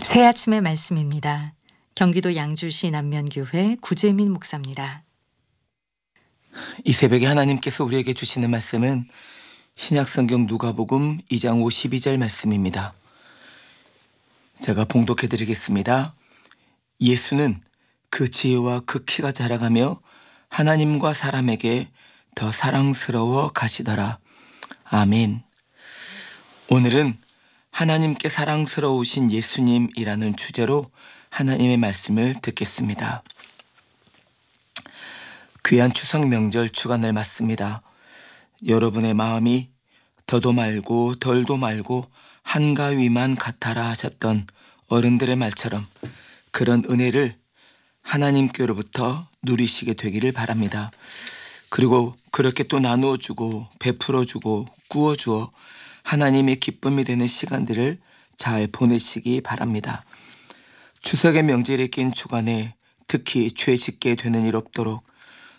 새 아침의 말씀입니다. 경기도 양주시 남면교회 구재민 목사입니다. 이 새벽에 하나님께서 우리에게 주시는 말씀은 신약성경 누가복음 2장 52절 말씀입니다. 제가 봉독해 드리겠습니다. 예수는 그 지혜와 그 키가 자라가며 하나님과 사람에게 더 사랑스러워 가시더라. 아멘. 오늘은 하나님께 사랑스러우신 예수님이라는 주제로 하나님의 말씀을 듣겠습니다. 귀한 추석 명절 주간을 맞습니다. 여러분의 마음이 더도 말고 덜도 말고 한가위만 같아라 하셨던 어른들의 말처럼 그런 은혜를 하나님께로부터 누리시게 되기를 바랍니다. 그리고 그렇게 또 나누어주고 베풀어주고 구워주어 하나님의 기쁨이 되는 시간들을 잘 보내시기 바랍니다. 추석의 명절에 낀 주간에 특히 죄 짓게 되는 일 없도록